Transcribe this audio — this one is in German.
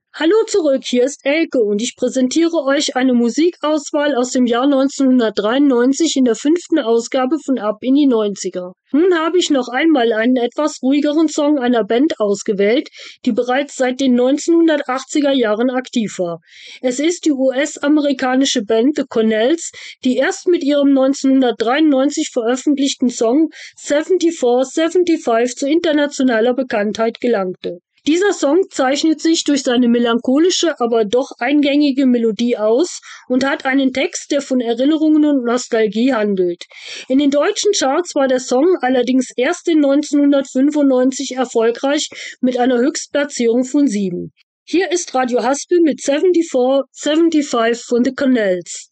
Hallo zurück, hier ist Elke und ich präsentiere euch eine Musikauswahl aus dem Jahr 1993 in der 5. Ausgabe von Ab in die 90er. Nun habe ich noch einmal einen etwas ruhigeren Song einer Band ausgewählt, die bereits seit den 1980er Jahren aktiv war. Es ist die US-amerikanische Band The Connells, die erst mit ihrem 1993 veröffentlichten Song 7475 zu internationaler Bekanntheit gelangte. Dieser Song zeichnet sich durch seine melancholische, aber doch eingängige Melodie aus und hat einen Text, der von Erinnerungen und Nostalgie handelt. In den deutschen Charts war der Song allerdings erst in 1995 erfolgreich mit einer Höchstplatzierung von 7. Hier ist Radio Haspel mit 7475 von The Connells.